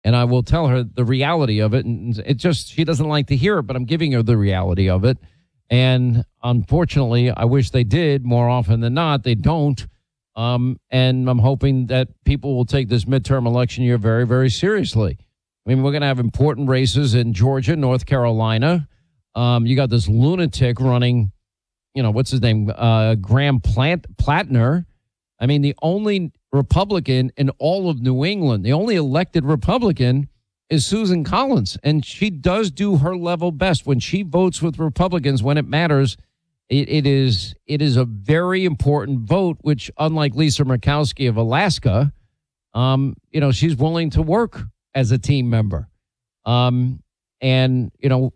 And I will tell her the reality of it. And it just, she doesn't like to hear it, but I'm giving her the reality of it. And unfortunately, I wish they did more often than not. They don't. And I'm hoping that people will take this midterm election year very, very seriously. I mean, we're going to have important races in Georgia, North Carolina. You got this lunatic running, what's his name? Graham Plattner. I mean, the only Republican in all of New England, the only elected Republican is Susan Collins. And she does do her level best. When she votes with Republicans, when it matters, it is a very important vote, which unlike Lisa Murkowski of Alaska, she's willing to work as a team member. We're going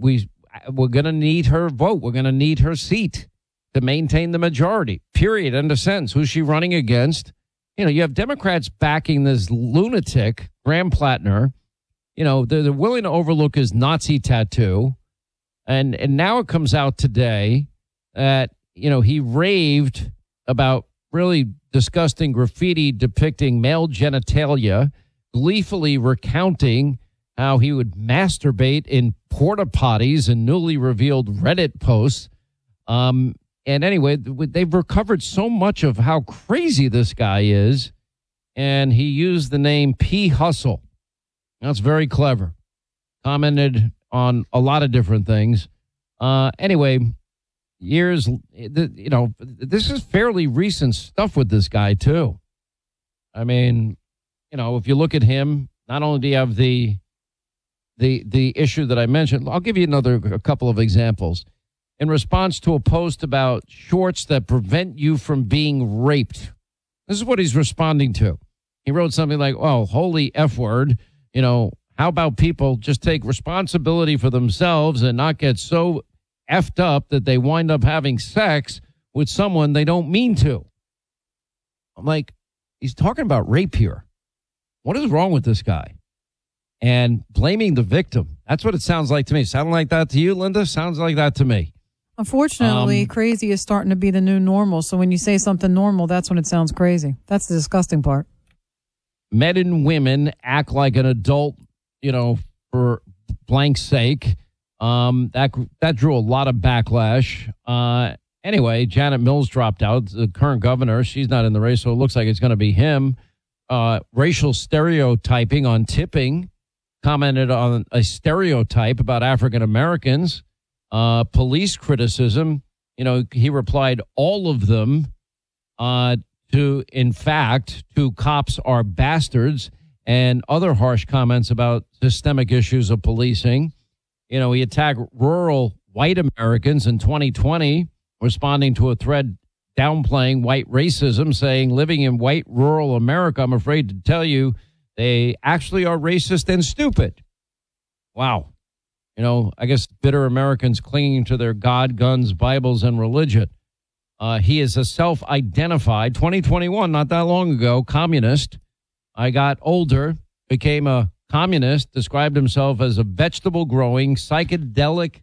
to need her vote. We're going to need her seat to maintain the majority, period. End of sentence. Who's she running against? You have Democrats backing this lunatic, Graham Plattner. They're willing to overlook his Nazi tattoo. And now it comes out today that, he raved about really disgusting graffiti depicting male genitalia, gleefully recounting how he would masturbate in porta potties and newly revealed Reddit posts. And anyway, they've recovered so much of how crazy this guy is. And he used the name P. Hustle. That's very clever. Commented on a lot of different things. Anyway, this is fairly recent stuff with this guy, too. I mean, if you look at him, not only do you have the issue that I mentioned, I'll give you a couple of examples. In response to a post about shorts that prevent you from being raped. This is what he's responding to. He wrote something like, "Oh, holy F word. How about people just take responsibility for themselves and not get so effed up that they wind up having sex with someone they don't mean to?" I'm like, he's talking about rape here. What is wrong with this guy? And blaming the victim. That's what it sounds like to me. Sound like that to you, Linda? Sounds like that to me. Unfortunately, crazy is starting to be the new normal. So when you say something normal, that's when it sounds crazy. That's the disgusting part. Men and women act like an adult, for blank's sake. That drew a lot of backlash. Anyway, Janet Mills dropped out, the current governor. She's not in the race, so it looks like it's going to be him. Racial stereotyping on tipping. Commented on a stereotype about African Americans. Police criticism, he replied, all of them, in fact, cops are bastards, and other harsh comments about systemic issues of policing. He attacked rural white Americans in 2020, responding to a thread downplaying white racism, saying, living in white rural America, I'm afraid to tell you, they actually are racist and stupid. Wow. I guess bitter Americans clinging to their God, guns, Bibles, and religion. He is a self-identified, 2021, not that long ago, communist. I got older, became a communist, described himself as a vegetable-growing, psychedelic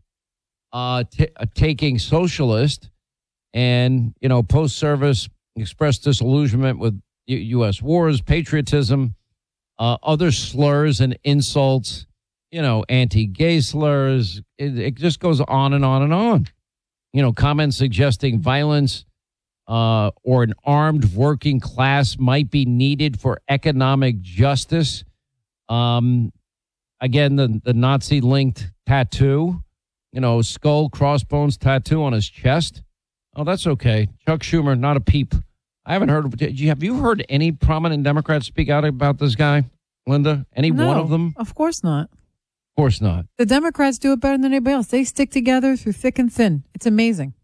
taking socialist, and, post-service expressed disillusionment with U.S. wars, patriotism, other slurs and insults, anti-gay slurs. It just goes on and on and on. Comments suggesting violence or an armed working class might be needed for economic justice. Again, the Nazi-linked tattoo, skull, crossbones tattoo on his chest. Oh, that's okay. Chuck Schumer, not a peep. I haven't heard. Have you heard any prominent Democrats speak out about this guy, Linda? No, one of them? Of course not. Of course not. The Democrats do it better than anybody else. They stick together through thick and thin. It's amazing.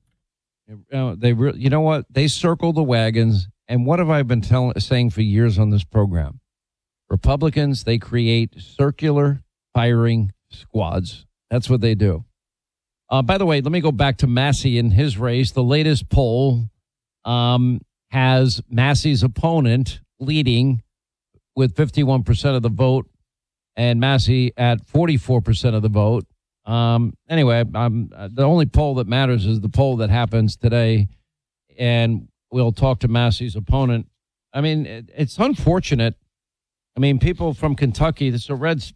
You know what? They circle the wagons. And what have I been saying for years on this program? Republicans, they create circular firing squads. That's what they do. By the way, let me go back to Massey in his race. The latest poll has Massey's opponent leading with 51% of the vote, and Massey at 44% of the vote. Anyway, the only poll that matters is the poll that happens today, and we'll talk to Massey's opponent. I mean, it's unfortunate. I mean, people from Kentucky, this is a red state.